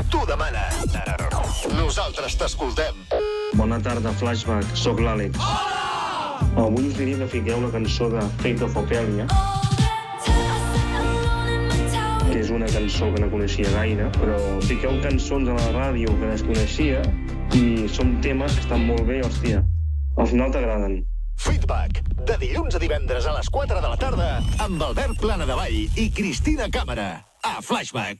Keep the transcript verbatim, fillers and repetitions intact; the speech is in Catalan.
tu demana. Nosaltres t'escoltem. Bona tarda, Flashback. Soc l'Àlex. Avui us diria que fiqueu la cançó de Fate of Ophelia, que és una cançó que no coneixia gaire, però fiqueu cançons a la ràdio que desconeixia i són temes que estan molt bé, hòstia. Al final t'agraden. Feedback, de dilluns a divendres a les quatre de la tarda amb Albert Planadevall i Cristina Càmera a Flashback.